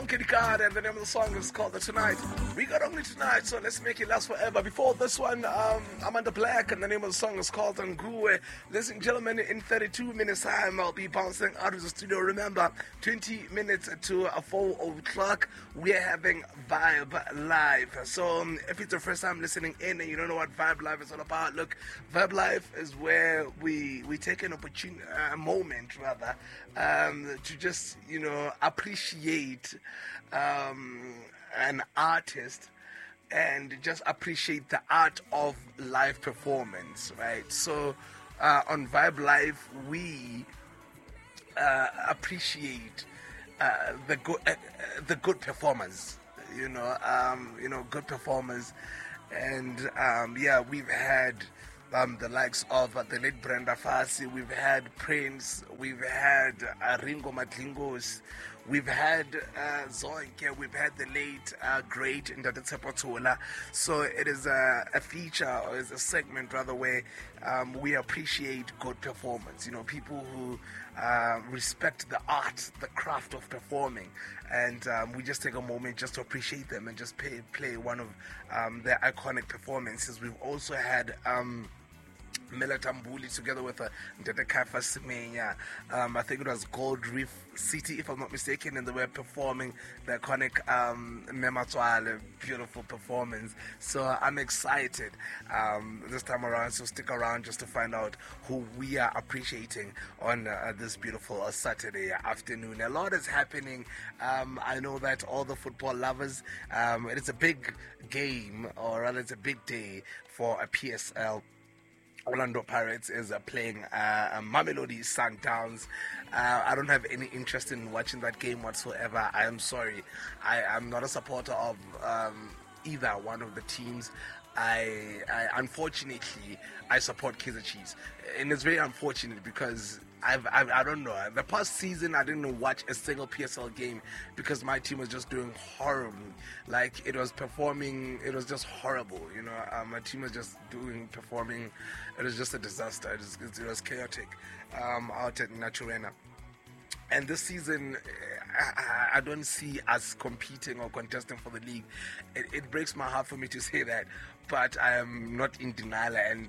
Kid Card, and the name of the song is called The Tonight. We got only tonight, so let's make it last forever. Before this one, Amanda Black, and the name of the song is called Nguwe. Ladies and gentlemen, in 32 minutes time, I'll be bouncing out of the studio. Remember, 20 minutes to 4 o'clock, we're having Vibe Live. So if it's the first time listening in and you don't know what Vibe Live is all about, look, Vibe Live is where we take an opportunity, a moment rather, to just, appreciate an artist and just appreciate the art of live performance, right? So on Vibe Live, we appreciate the good performers, good performers, and we've had the likes of the late Brenda Fassie, we've had Prince, we've had Ringo Madlingos, we've had Zonke, we've had the late, great Ndate Tsepotola. So it is a feature, or is a segment rather, where we appreciate good performance. People who respect the art, the craft of performing. And we just take a moment just to appreciate them and just play one of their iconic performances. We've also had Mela Tambuli together with Ndete Kaifa Semenya. I think it was Gold Reef City, if I'm not mistaken, and they were performing the iconic Mematswale, beautiful performance. So I'm excited this time around, so stick around just to find out who we are appreciating on this beautiful Saturday afternoon. A lot is happening. I know that all the football lovers, it is a big game, or rather it's a big day for a PSL. Orlando Pirates is playing Mamelodi Sundowns. I don't have any interest in watching that game whatsoever. I am sorry. I'm not a supporter of either one of the teams. I unfortunately, I support Kaizer Chiefs. And it's very unfortunate because I don't know. The past season, I didn't watch a single PSL game because my team was just doing horrible. Like, it was just horrible. My team was just performing. It was just a disaster. It was chaotic out at Naturena. And this season, I don't see us competing or contesting for the league. It breaks my heart for me to say that, but I am not in denial. And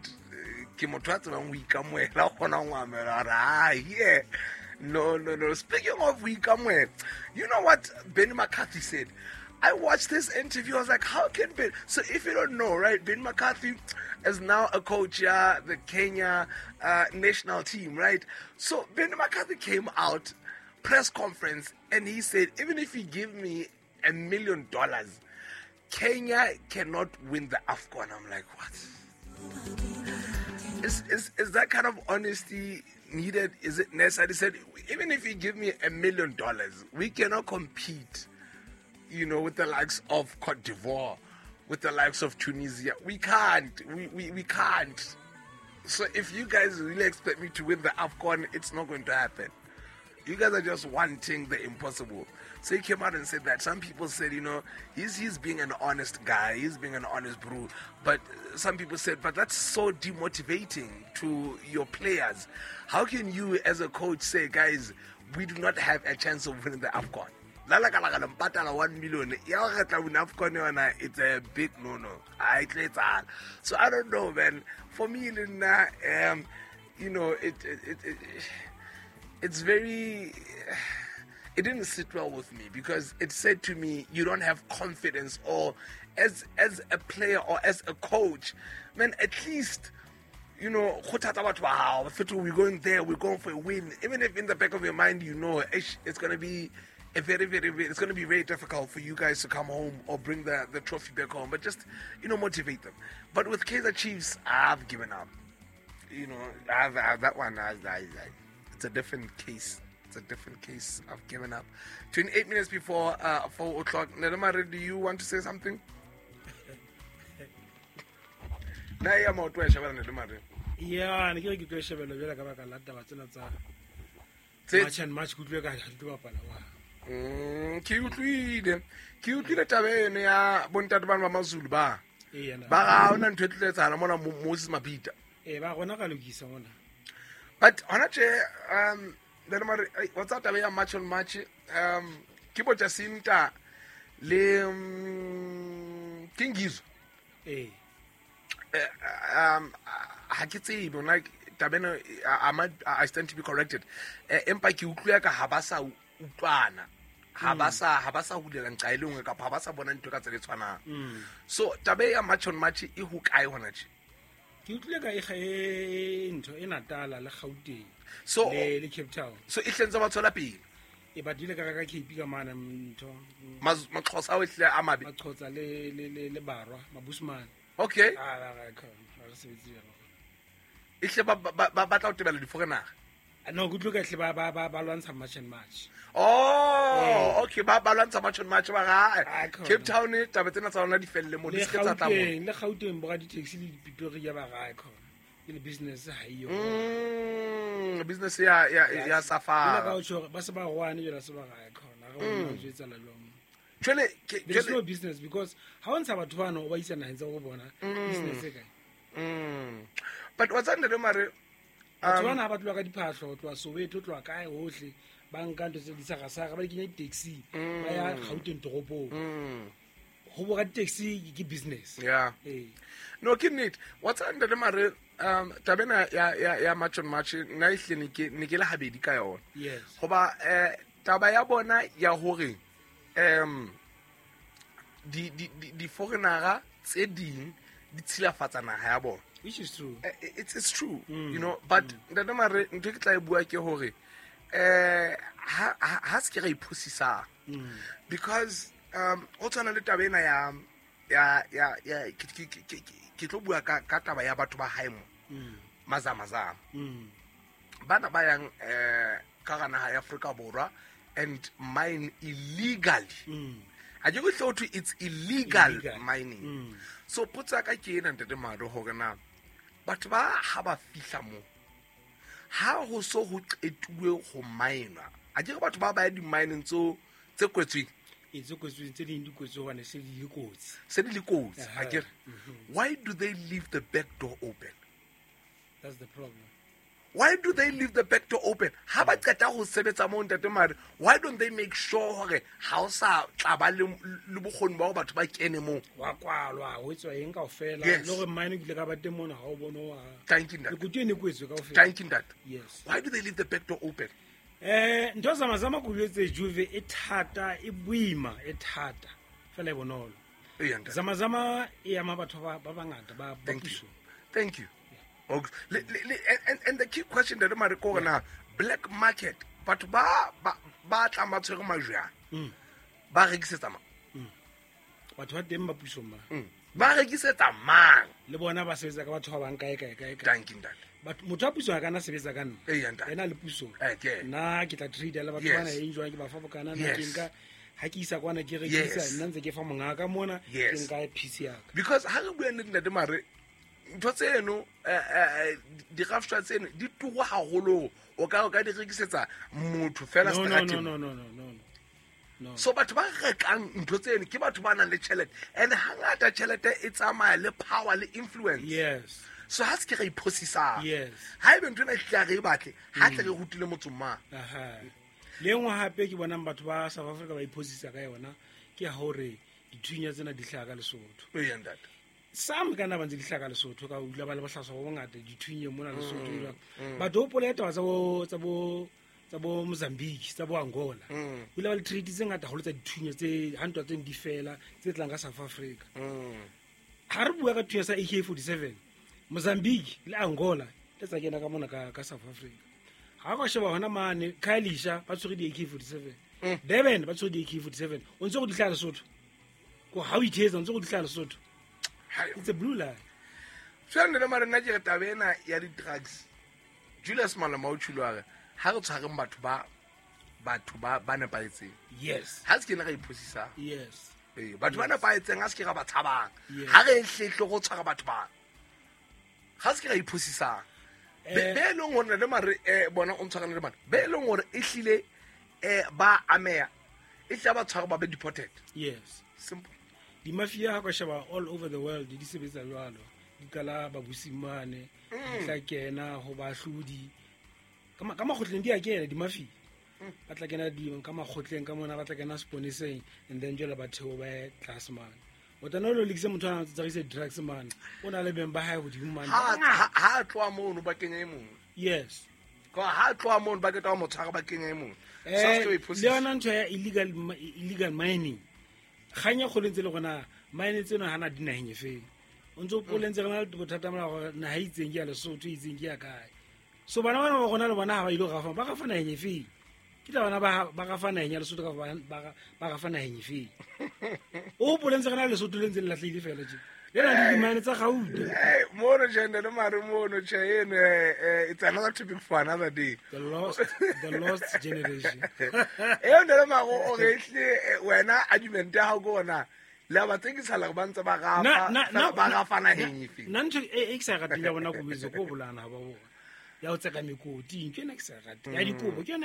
no. Speaking of we come where, you know what Ben McCarthy said? I watched this interview. I was like, how can Ben? So if you don't know, right, Ben McCarthy is now a coach, the Kenya national team, right? So Ben McCarthy came out, press conference, and he said, even if you give me $1 million, Kenya cannot win the AFCON. I'm like, what? Is that kind of honesty needed? Is it necessary? He said, even if you give me $1 million, we cannot compete, with the likes of Cote d'Ivoire, with the likes of Tunisia. We can't. We can't. So if you guys really expect me to win the AFCON, it's not going to happen. You guys are just wanting the impossible. So he came out and said that. Some people said, he's being an honest guy. He's being an honest brew. But some people said, but that's so demotivating to your players. How can you, as a coach, say, guys, we do not have a chance of winning the AFCON? 1 million. It's a big no-no. So I don't know, man. For me, it's very... It didn't sit well with me because it said to me, you don't have confidence, or as a player or as a coach, man, at least, we're going there, we're going for a win. Even if in the back of your mind, it's going to be it's going to be very difficult for you guys to come home or bring the trophy back home, but just, motivate them. But with Kaizer Chiefs, I've given up. I've that one, it's a different case. It's a different case. I've given up. 28 minutes before 4 o'clock. Nedumare, do you want to say something? Yeah, I'm I think you should have a much and much good work. ke utlwile tabene ya bontate bana ba Mazulu ba ga ona ntho e tletsana mona Moses Mapita ba gona ka lokisa mona. But hona tje what's that ya match on match ke bo Jacinta le Kingizo ha ke tsebe bona tabena I stand to be corrected empa ke utlwa ka ha ba sa utlwana ha ba sa hulela nqa ile ngwe ka ha ba sa bona ntwe ka tsele tshwana so tabe ya match on match e ho kae hona tje ke utlwe ka e ntho e Natala le Gauteng so le Cape Town so e hlentse ba tshola pele e ba dile ka Cape ka mana ntho maxhosa o hle a mabe maxhosa le Barwa Mabusman okay ra sebetsi e hle ba tla o tebela di foreigner no good look at ba lwantsha match and match okay ba lwantsha match on match ba ga Cape Town tabe tsena tsa rona di felle mo di sketsa tsa mo le Gauteng boga di taxi le Pitori ya ba ga ke le business ha iyo business ya safari ka o tshore ba se ba gwane jela se ba ga khona ga o jetsa la lo Jwale there's no business because ha o ntsha batho bana o ba isa nahenza go bona business e kae but what's under the mare batho bana ba tloa ka diphahlo tloa Soweto tloa kae hohle ba nka ntse di sagasaga ba kenya taxi ba ya Gauteng toropong go boga taxi ke business yeah no ke need what's under the mare tabena ya match on match na ihle ne ke le habedi ka yona yes goba taba ya bona ya hore di foreignera tse ding di tshilafatsa naga ya bona which is true it's true you know but ntate mare ntwe ke tla e bua ke hore ha se ke ga iphosisa because o tsana le tabena ya ke tlo bua ka taba ya batho ba haimo mazama bana ba yang ka gana ha Africa borwa and mine illegally I just thought it's illegal mining so putsa ka ke ena ntate mare hore na batho ba ha ba fihla mo ha ho so ho qetuwe go mine a je batho ba ba di mining tse kwetsweng it's kwetsweng tse ding di kwetswe gone se di ikotsi se di ikotsi a ke why do they leave the back door open that's the problem why do they leave the back door open ha ba qeta go sebetsa mo ntate mare why don't they make sure hore ha o sa tlaba le bogoni ba go batho ba kene mo wa kwalwa ho tswa eng ka ofela le go mine ke le ka ba teng mona ha o bono wa thank you that go tene kwetswe ka ofela thank you that yes why do they leave the back door open ntho zama go letse Juve e thata e buima e thata fela e bonolo zama e ama batho ba bangata ba puso thank you and the key question that mare ko na black market batho ba tla matshwere majwa ba rekisetsa batho ba teng ba puso ba rekisetsa mang le bona ba sebetsa ka batho ba bang kae thank you that but motho a puso a kana sebetsa ka nna ena le puso nna ke tla trade la batho bana e enjoy ke ba fa bokana na ke nka ha ke isa kwana ke rekisa nna ntse ke fa mongaka mona ke nka PC ya because ha re bua nne de mare ntho tseno di gafshwa tseno di tuwa haholo o ka di rekisetsa motho fela strategy no so batho ba rekang ntho tseno ke batho ba nang le chelete and hangata chelete e tsamaya le power le influence yes so ha se ke ga iphosisa yes ha e bentwe na tla re batle ha tle re hutile motsoma le ngwa hape ke bona batho ba South Africa ba iphosisa ka yona ke ha hore dithunya tsena di hlaga le Lesotho sam kana ba ntse di hlaga Lesotho ka utla ba le bahlaswa go ngata dithunye mona Lesotho ba do poleta tsa bo Mozambique tsa bo Angola ile ba le treaty tse ngata go le tsa dithunye tse hantwa tse di fela tse tlang ka South Africa ha re bua ka thunya sa AK47 Mozambique le Angola le tsa kena ka mona ka South Africa ha go sheba hona mane Khalisha ba tsore di AK47 Durban ba tsore di AK47 o ntse go di hlala Lesotho go ha o itheza o ntse go di hlala Lesotho it's a blue line so nne mare nna ke tabena ya di drugs Julius Malema o tshulwa ha re tshwareng batho ba ne paetseng yes ha se ke na ga iphosisa yes batho ba ne paetseng ha se ke ga ba tshabang ha re hlehle go tshwara batho ba ha se ke ga iphosisa be leng hore le mare bona o ntshwarana le bana be leng hore e hlile ba amea e tla ba tshwara ba be deported yes simple di mafia ha ka sheba all over the world di sebetsa jwalo di kala ba busimane di tla kena ho ba hlodi ka makgotleng di a kena di mafia ba tla kena dimong ka makgotleng ka mona ba tla kena seponeseng and then jela batheo ba ye class man o tana lo lekise motho a tsagise drugs man o na le beng ba hae bodimo man ha tloa mono ba kenya emong yes ka ha tloa mono ba ketwa motshwara ba kenya emong le yona ntho ya illegal mining ganya go lentse le gona mine tseno hana dinaheng efeng o ntse o polentse gona le bothata mona go na ha itseng ke ya Lesotho itseng ke ya kae so bana ba gona le bona ha ba ile go gafa ba ga fana heng efeng ke tla bana ba ga fana heng ya Lesotho ka ba ga fana heng efeng o polentse gona Lesotho le ntse le latlhile fela tje le na di mine tsa Gauteng mono jende le mare mono chain it's another topic for another day the lost generation ndele mago o gehle wena argument ya go ona la ba tsekisa la ba ntse ba ga fana heng ifi nna ntho e ke sa ratile bona go bitse go bolana ba bona ya o tseka mekoti ke nna ke sa ratile ya dikobo ke